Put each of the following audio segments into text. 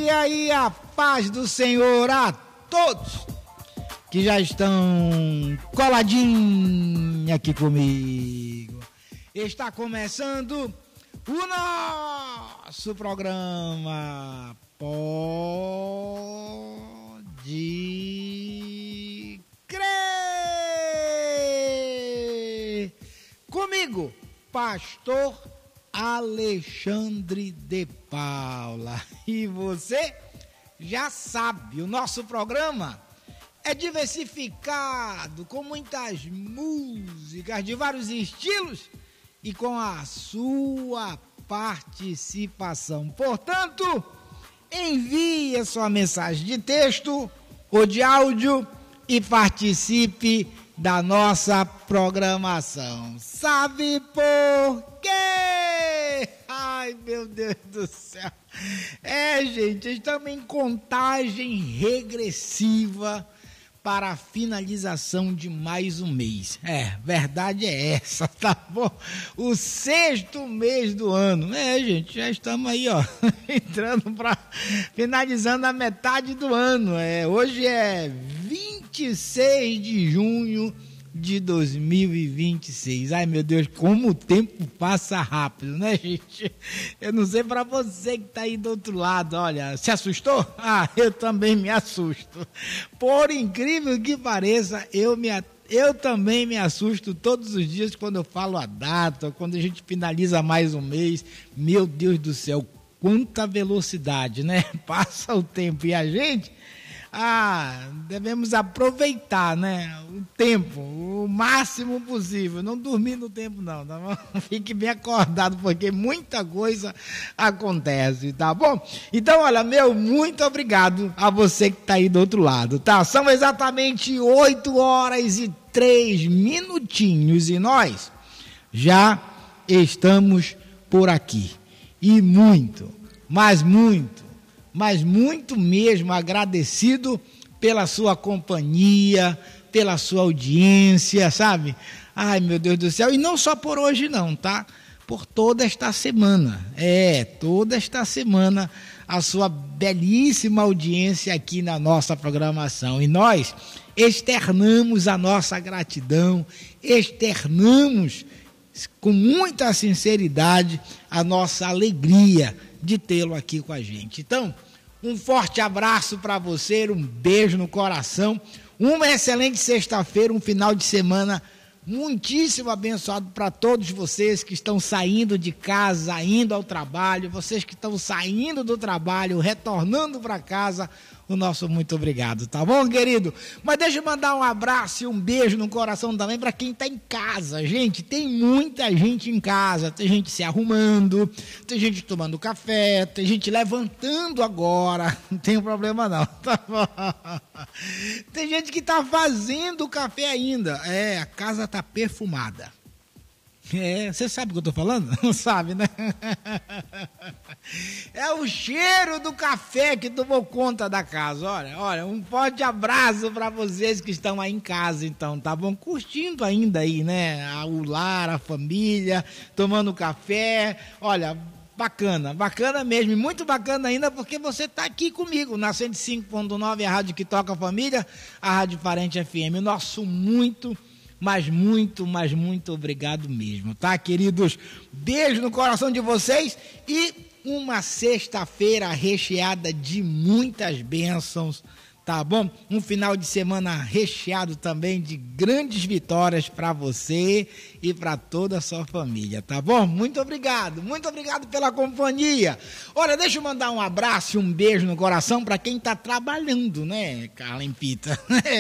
dia e a paz do Senhor a todos que já estão coladinhos aqui comigo. Está começando o nosso programa Pode Crer. Comigo, Pastor Alexandre de Paula. E você já sabe, o nosso programa é diversificado, com muitas músicas de vários estilos e com a sua participação. Portanto, envie a sua mensagem de texto ou de áudio e participe da nossa programação. Sabe por quê? Ai, meu Deus do céu. Gente, estamos em contagem regressiva para a finalização de mais um mês. Verdade é essa, tá bom? O 6º mês do ano. Gente, já estamos aí, entrando finalizando a metade do ano. Hoje é 26 de junho de 2026. Ai, meu Deus, como o tempo passa rápido, né, gente? Eu não sei para você que tá aí do outro lado, olha, se assustou? Eu também me assusto. Por incrível que pareça, eu também me assusto todos os dias quando eu falo a data, quando a gente finaliza mais um mês. Meu Deus do céu, quanta velocidade, né? Passa o tempo e a gente... devemos aproveitar, né, o tempo, o máximo possível, não dormir no tempo não, tá bom? Fique bem acordado, porque muita coisa acontece, tá bom? Então, olha, muito obrigado a você que tá aí do outro lado, tá? São exatamente 8h03 e nós já estamos por aqui. E muito, mas muito mesmo agradecido pela sua companhia, pela sua audiência, sabe? Ai, meu Deus do céu, e não só por hoje não, tá? Por toda esta semana, toda esta semana, a sua belíssima audiência aqui na nossa programação, e nós externamos a nossa gratidão, externamos com muita sinceridade a nossa alegria de tê-lo aqui com a gente. Então, um forte abraço para você, um beijo no coração, uma excelente sexta-feira, um final de semana muitíssimo abençoado para todos vocês que estão saindo de casa, indo ao trabalho, vocês que estão saindo do trabalho, retornando para casa, o nosso muito obrigado, tá bom, querido? Mas deixa eu mandar um abraço e um beijo no coração também para quem está em casa. Gente, tem muita gente em casa, tem gente se arrumando, tem gente tomando café, tem gente levantando agora, não tem problema não, tá bom? Tem gente que está fazendo café ainda, a casa está perfumada. Você sabe o que eu estou falando? Não sabe, né? É o cheiro do café que tomou conta da casa. Olha, um forte abraço para vocês que estão aí em casa, então, tá bom? Curtindo ainda aí, né? O lar, a família, tomando café. Olha, bacana mesmo, e muito bacana ainda porque você está aqui comigo na 105.9, a rádio que toca a família, a Rádio Parente FM. O nosso muito obrigado mesmo, tá, queridos? Beijo no coração de vocês e uma sexta-feira recheada de muitas bênçãos, tá bom? Um final de semana recheado também de grandes vitórias para você e para toda a sua família, tá bom? Muito obrigado pela companhia. Olha, deixa eu mandar um abraço e um beijo no coração para quem tá trabalhando, né, Carlen Pita?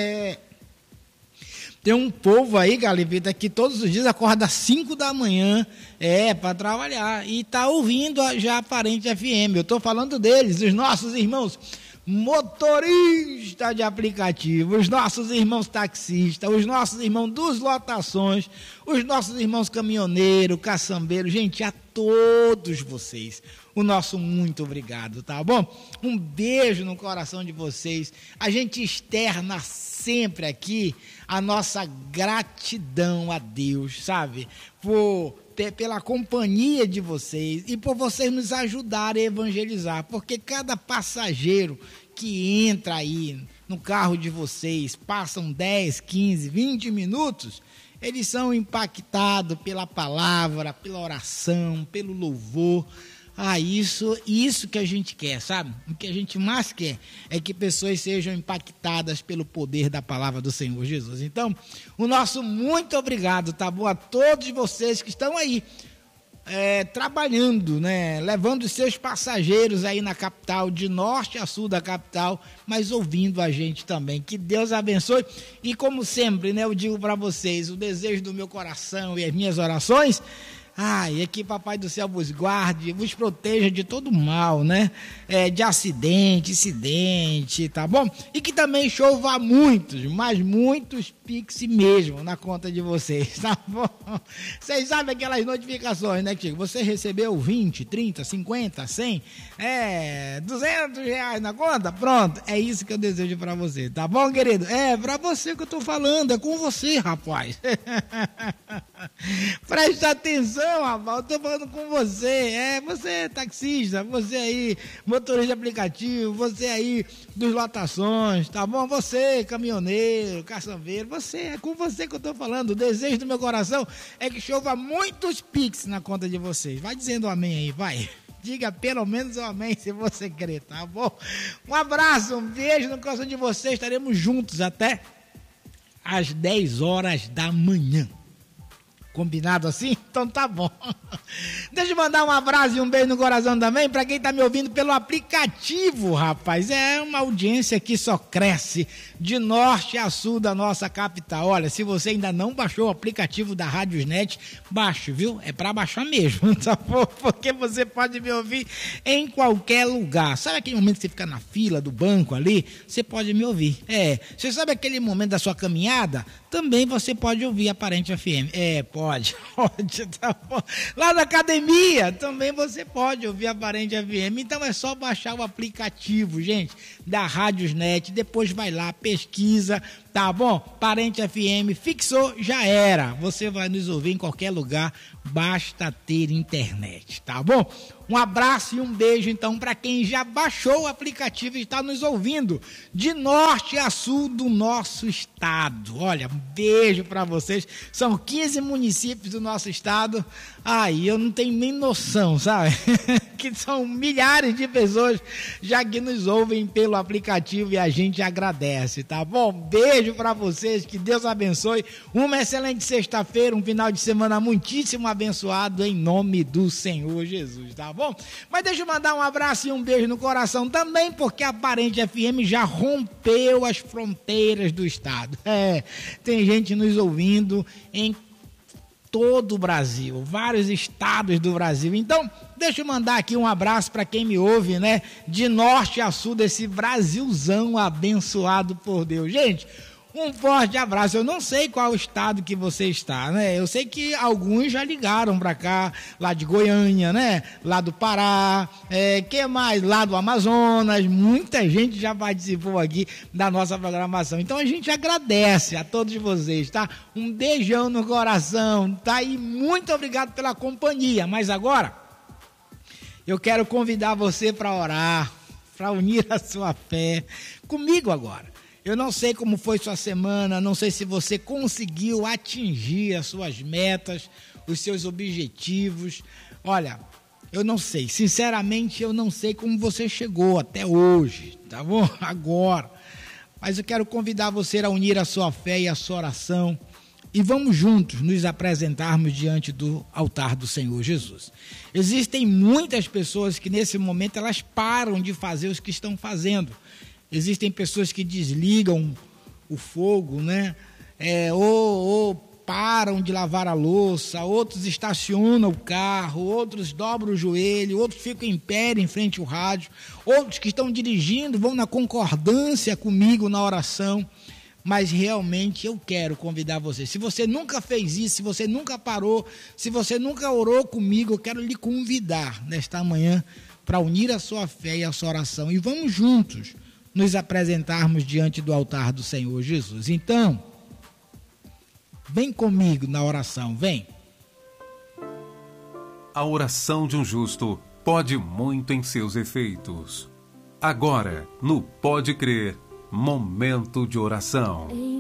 Tem um povo aí, Galipita, que todos os dias acorda às 5 da manhã, para trabalhar, e tá ouvindo já a Parente FM. Eu tô falando deles, os nossos irmãos motoristas de aplicativo, os nossos irmãos taxistas, os nossos irmãos dos lotações, os nossos irmãos caminhoneiros, caçambeiros, gente, a todos vocês, o nosso muito obrigado, tá bom? Um beijo no coração de vocês. A gente externa sempre aqui a nossa gratidão a Deus, sabe? Por pela companhia de vocês e por vocês nos ajudarem a evangelizar, porque cada passageiro que entra aí no carro de vocês, passam 10, 15, 20 minutos, eles são impactados pela palavra, pela oração, pelo louvor. Isso que a gente quer, sabe? O que a gente mais quer é que pessoas sejam impactadas pelo poder da palavra do Senhor Jesus. Então, o nosso muito obrigado, tá bom? A todos vocês que estão aí trabalhando, né? Levando os seus passageiros aí na capital, de norte a sul da capital, mas ouvindo a gente também. Que Deus abençoe. E como sempre, né? Eu digo para vocês, o desejo do meu coração e as minhas orações... é que Papai do Céu vos guarde, vos proteja de todo mal, né? De acidente, incidente, tá bom? E que também chova muitos, mas muitos Pix mesmo na conta de vocês, tá bom? Vocês sabem aquelas notificações, né, Chico? Você recebeu 20, 30, 50, 100, 200 reais na conta? Pronto, é isso que eu desejo pra você, tá bom, querido? É pra você que eu tô falando, é com você, rapaz. Presta atenção, rapaz, eu tô falando com você. Você é taxista, você aí, motorista de aplicativo, você aí dos lotações, tá bom? Você, caminhoneiro, caçambeiro, é com você que eu tô falando. O desejo do meu coração é que chova muitos Pix na conta de vocês. Vai dizendo amém aí, vai. Diga pelo menos um amém se você crer, tá bom? Um abraço, um beijo no coração de vocês. Estaremos juntos até às 10 horas da manhã. Combinado assim? Então tá bom. Deixa eu mandar um abraço e um beijo no coração também para quem tá me ouvindo pelo aplicativo, rapaz. É uma audiência que só cresce de norte a sul da nossa capital. Olha, se você ainda não baixou o aplicativo da Radiosnet, baixe, viu? É para baixar mesmo, tá bom? Porque você pode me ouvir em qualquer lugar. Sabe aquele momento que você fica na fila do banco ali? Você pode me ouvir. Você sabe aquele momento da sua caminhada? Também você pode ouvir a Parente FM. Pode, tá bom. Lá na academia, também você pode ouvir a Parente FM. Então é só baixar o aplicativo, gente, da Radiosnet. Depois vai lá, pesquisa, tá bom? Parente FM, fixou, já era. Você vai nos ouvir em qualquer lugar, basta ter internet, tá bom? Um abraço e um beijo, então, para quem já baixou o aplicativo e está nos ouvindo de norte a sul do nosso estado. Olha, um beijo para vocês. São 15 municípios do nosso estado. Eu não tenho nem noção, sabe? Que são milhares de pessoas já que nos ouvem pelo aplicativo e a gente agradece, tá bom? Beijo para vocês, que Deus abençoe. Uma excelente sexta-feira, um final de semana muitíssimo abençoado em nome do Senhor Jesus, tá bom? Mas deixa eu mandar um abraço e um beijo no coração também, porque a Parente FM já rompeu as fronteiras do estado. Tem gente nos ouvindo em todo o Brasil, vários estados do Brasil. Então, deixa eu mandar aqui um abraço para quem me ouve, né? De norte a sul desse Brasilzão abençoado por Deus. Gente, um forte abraço. Eu não sei qual estado que você está, né? Eu sei que alguns já ligaram para cá, lá de Goiânia, né? Lá do Pará, que mais? Lá do Amazonas. Muita gente já participou aqui da nossa programação. Então a gente agradece a todos vocês, tá? Um beijão no coração, tá? E muito obrigado pela companhia. Mas agora, eu quero convidar você para orar, para unir a sua fé comigo agora. Eu não sei como foi sua semana, não sei se você conseguiu atingir as suas metas, os seus objetivos. Olha, eu não sei, sinceramente eu não sei como você chegou até hoje, tá bom? Agora. Mas eu quero convidar você a unir a sua fé e a sua oração e vamos juntos nos apresentarmos diante do altar do Senhor Jesus. Existem muitas pessoas que nesse momento elas param de fazer o que estão fazendo. Existem pessoas que desligam o fogo, né? Ou param de lavar a louça, outros estacionam o carro, outros dobram o joelho, outros ficam em pé em frente ao rádio, outros que estão dirigindo vão na concordância comigo na oração. Mas realmente eu quero convidar você. Se você nunca fez isso, se você nunca parou, se você nunca orou comigo, eu quero lhe convidar nesta manhã para unir a sua fé e a sua oração. E vamos juntos nos apresentarmos diante do altar do Senhor Jesus. Então, vem comigo na oração, vem. A oração de um justo pode muito em seus efeitos. Agora, no Pode Crer, momento de oração.